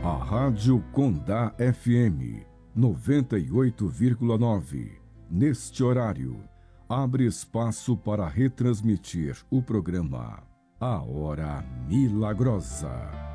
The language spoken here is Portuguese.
A Rádio Condá FM 98,9, neste horário, abre espaço para retransmitir o programa A Hora Milagrosa.